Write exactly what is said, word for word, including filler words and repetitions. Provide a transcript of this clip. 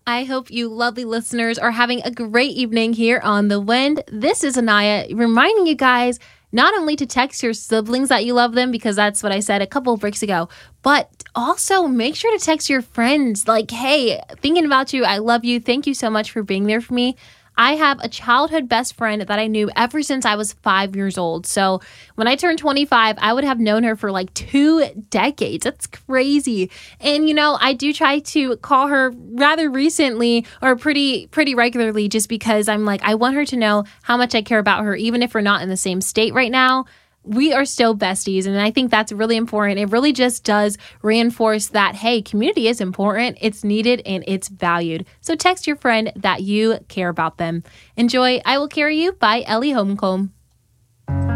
I hope you lovely listeners are having a great evening here on The Wind. This is Anaya reminding you guys not only to text your siblings that you love them, because that's what I said a couple of breaks ago, but also make sure to text your friends like, hey, thinking about you, I love you. Thank you so much for being there for me. I have a childhood best friend that I knew ever since I was five years old. So when I turned twenty-five, I would have known her for like two decades. That's crazy. And, you know, I do try to call her rather recently or pretty, pretty regularly just because I'm like, I want her to know how much I care about her, even if we're not in the same state right now. We are still besties, and I think that's really important. It really just does reinforce that, hey, community is important, it's needed, and it's valued. So text your friend that you care about them. Enjoy I Will Carry You by Ellie Holmcomb.